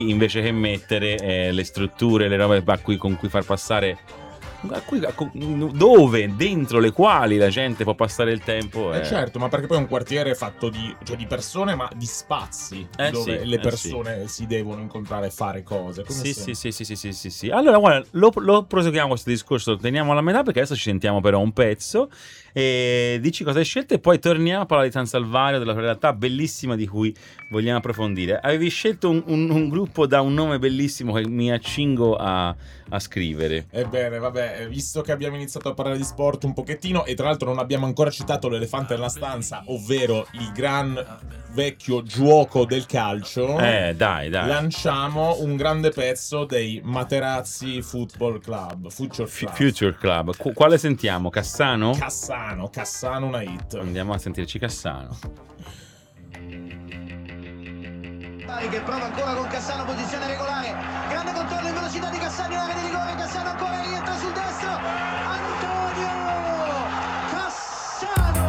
invece che mettere le strutture, le robe con cui far passare, dove, dentro le quali la gente può passare il tempo. Certo, ma perché poi è un quartiere fatto di persone, ma di spazi dove le persone si devono incontrare e fare cose. Sì. Allora, guarda, lo proseguiamo questo discorso, lo teniamo alla metà perché adesso ci sentiamo però un pezzo e dici cosa hai scelto e poi torniamo a parlare di San Salvario, della realtà bellissima di cui vogliamo approfondire. Avevi scelto un gruppo da un nome bellissimo che mi accingo a scrivere. Ebbene, vabbè, visto che abbiamo iniziato a parlare di sport un pochettino e tra l'altro non abbiamo ancora citato l'elefante nella stanza, ovvero il gran vecchio giuoco del calcio, dai. lanciamo un grande pezzo dei Materazzi Football Club, Future Club. Quale sentiamo? Cassano, una hit. Andiamo a sentirci Cassano. Che prova ancora con Cassano, posizione regolare, grande controllo in velocità di Cassano,